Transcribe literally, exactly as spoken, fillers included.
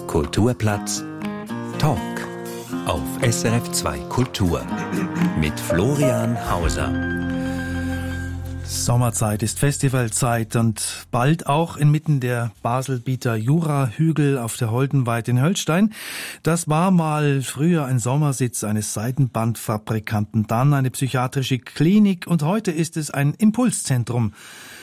Kulturplatz Talk auf S R F zwei Kultur mit Florian Hauser. Sommerzeit ist Festivalzeit und bald auch inmitten der Baselbieter Jurahügel auf der Holdenweide in Höllstein. Das war mal früher ein Sommersitz eines Seidenbandfabrikanten, dann eine psychiatrische Klinik und heute ist es ein Impulszentrum